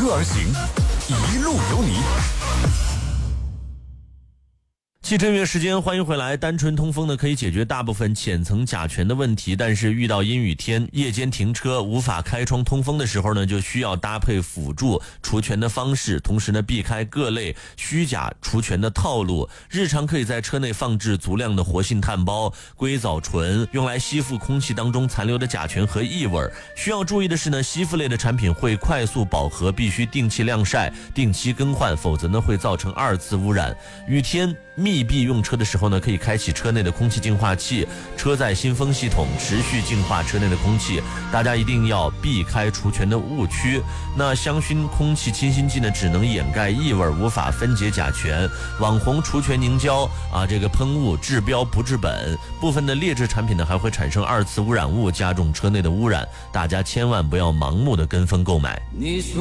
歌而行，一路有你。 汽车约时间，欢迎回来。单纯通风呢，可以解决大部分浅层甲醛的问题，但是遇到阴雨天、夜间停车无法开窗通风的时候呢，就需要搭配辅助除醛的方式，同时呢，避开各类虚假除醛的套路。日常可以在车内放置足量的活性炭包、硅藻醇，用来吸附空气当中残留的甲醛和异味。需要注意的是呢，吸附类的产品会快速饱和，必须定期晾晒、定期更换，否则呢会造成二次污染。雨天密闭用车的时候呢，可以开启车内的空气净化器、车载新风系统，持续净化车内的空气。大家一定要避开除醛的误区。那香薰空气清新剂呢，只能掩盖异味，无法分解甲醛。网红除醛凝胶这个喷雾治标不治本。部分的劣质产品呢，还会产生二次污染物，加重车内的污染。大家千万不要盲目的跟风购买。